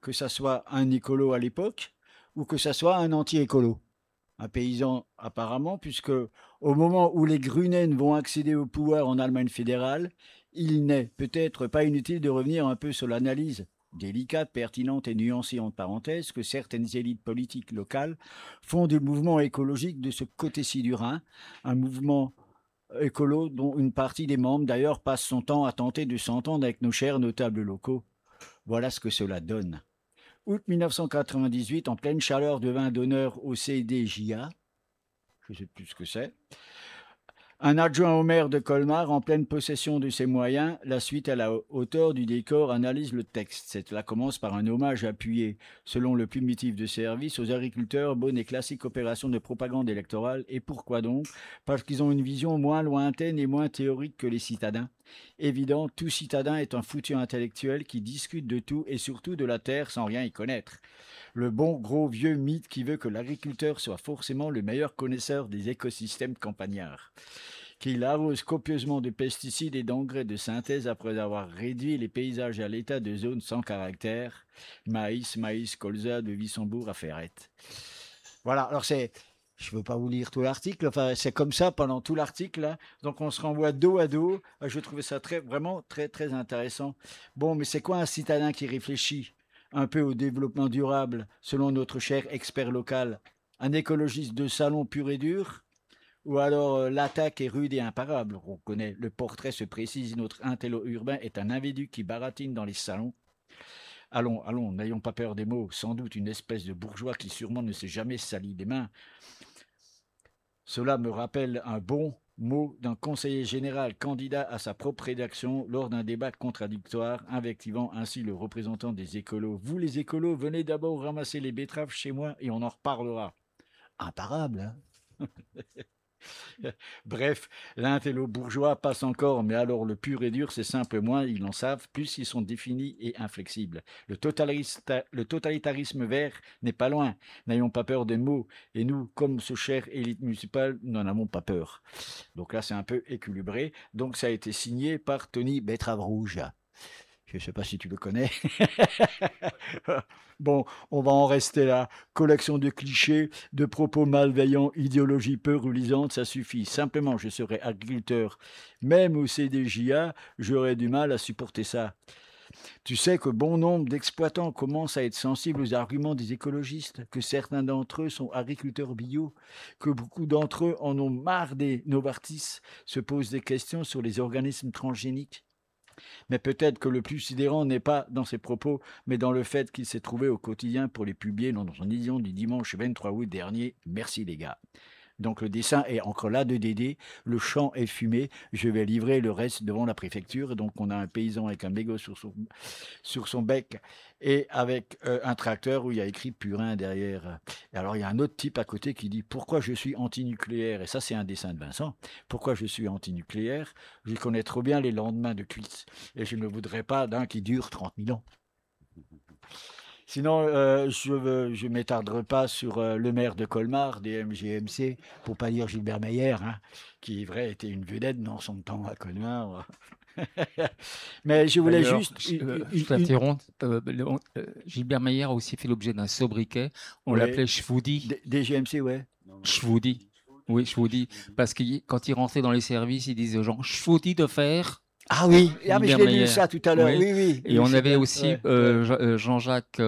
que ça soit un écolo à l'époque ou que ça soit un anti-écolo. Un paysan apparemment, puisque au moment où les Grünen vont accéder au pouvoir en Allemagne fédérale, il n'est peut-être pas inutile de revenir un peu sur l'analyse délicate, pertinente et nuancée entre parenthèses que certaines élites politiques locales font du mouvement écologique de ce côté-ci du Rhin, un mouvement écolo dont une partie des membres d'ailleurs passe son temps à tenter de s'entendre avec nos chers notables locaux. Voilà ce que cela donne. Août 1998, en pleine chaleur de vin d'honneur au CDJA, je ne sais plus ce que c'est, un adjoint au maire de Colmar, en pleine possession de ses moyens, la suite à la hauteur du décor analyse le texte. Cela commence par un hommage appuyé, selon le primitif de service, aux agriculteurs, bonne et classique opération de propagande électorale. Et pourquoi donc? Parce qu'ils ont une vision moins lointaine et moins théorique que les citadins. Évident, tout citadin est un foutu intellectuel qui discute de tout et surtout de la terre sans rien y connaître. Le bon gros vieux mythe qui veut que l'agriculteur soit forcément le meilleur connaisseur des écosystèmes campagnards, qu'il arrose copieusement de pesticides et d'engrais de synthèse après avoir réduit les paysages à l'état de zone sans caractère, maïs, colza, de Wissembourg à Ferrette. Voilà, alors je ne veux pas vous lire tout l'article, enfin c'est comme ça pendant tout l'article, là. Donc on se renvoie dos à dos, je trouvais ça vraiment très intéressant. Bon, mais c'est quoi un citadin qui réfléchit un peu au développement durable, selon notre cher expert local? Un écologiste de salon pur et dur? Ou alors l'attaque est rude et imparable? On connaît, le portrait se précise, notre intello urbain est un individu qui baratine dans les salons. Allons, n'ayons pas peur des mots, sans doute une espèce de bourgeois qui sûrement ne s'est jamais sali les mains. Cela me rappelle un bon mot d'un conseiller général candidat à sa propre rédaction lors d'un débat contradictoire, invectivant ainsi le représentant des écolos. Vous les écolos, venez d'abord ramasser les betteraves chez moi et on en reparlera. Imparable, hein? Bref, l'intello bourgeois passe encore, mais alors le pur et dur, c'est simple, moins ils en savent, plus ils sont définis et inflexibles. Le totalitarisme vert n'est pas loin, n'ayons pas peur des mots, et nous, comme ce cher élite municipale, nous n'en avons pas peur. Donc là, c'est un peu équilibré, donc ça a été signé par Tony Betrave Rouge. Je ne sais pas si tu le connais. Bon, on va en rester là. Collection de clichés, de propos malveillants, idéologie peu relisante, ça suffit. Simplement, je serais agriculteur. Même au CDJA, j'aurais du mal à supporter ça. Tu sais que bon nombre d'exploitants commencent à être sensibles aux arguments des écologistes, que certains d'entre eux sont agriculteurs bio, que beaucoup d'entre eux en ont marre des Novartis, se posent des questions sur les organismes transgéniques. Mais peut-être que le plus sidérant n'est pas dans ses propos, mais dans le fait qu'il s'est trouvé au quotidien pour les publier dans son édition du dimanche 23 août dernier. Merci les gars. Donc le dessin est encore là de Dédé, le champ est fumé, je vais livrer le reste devant la préfecture. Donc on a un paysan avec un mégot sur son bec et avec un tracteur où il y a écrit Purin derrière. Et alors il y a un autre type à côté qui dit pourquoi je suis antinucléaire, et ça c'est un dessin de Vincent, pourquoi je suis antinucléaire, je connais trop bien les lendemains de cuisse et je ne voudrais pas d'un qui dure 30 000 ans. Sinon, je ne m'étarderai pas sur le maire de Colmar, des MGMC, pour pas dire Gilbert Meyer, hein, qui, vrai, était une vedette dans son temps à Colmar. Mais je voulais D'ailleurs, juste... je t'interromps, Gilbert Meyer a aussi fait l'objet d'un sobriquet, on l'appelait Schwoudi. DGMC, ouais. Schwoudi, oui, Schwoudi, parce que quand il rentrait dans les services, il disait aux gens, Schwoudi de fer. Ah oui, ah, mais je Gilbert l'ai Meyer. lu ça tout à l'heure, Oui. oui. Et on c'est avait bien, aussi ouais. Jean-Jacques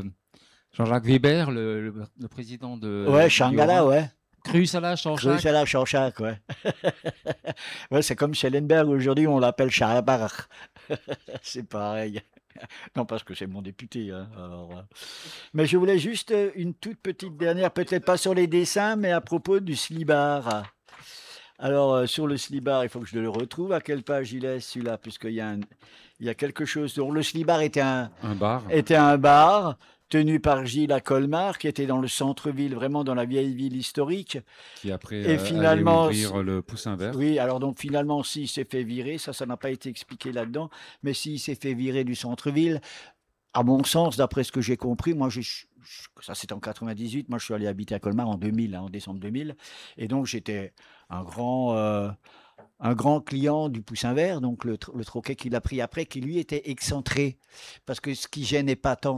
Weber, le président de Ouais, du Shanghala, Rhin. ouais. Crusala, Jean-Jacques. Crucella Shawshank, ouais. Ouais, c'est comme Schellenberg, aujourd'hui on l'appelle Charabach. C'est pareil. Non, parce que c'est mon député, hein, alors, mais je voulais juste une toute petite dernière, peut-être pas sur les dessins, mais à propos du slibard. Alors, sur le slibard, il faut que je le retrouve. À quelle page il est, celui-là? Puisqu'il y a, il y a quelque chose. Donc, le slibard bar. était un bar tenu par Gilles à Colmar, qui était dans le centre-ville, vraiment dans la vieille ville historique. Qui après Et allait finalement, ouvrir le Poussin Vert. oui, alors donc finalement, s'il s'est fait virer, ça n'a pas été expliqué là-dedans, mais s'il s'est fait virer du centre-ville, à mon sens, d'après ce que j'ai compris, moi, ça c'était en 98, moi je suis allé habiter à Colmar en 2000, hein, en décembre 2000, et donc j'étais un grand, euh, un grand client du Poussin Vert, donc le troquet qu'il a pris après, qui lui était excentré, parce que ce qui gênait pas tant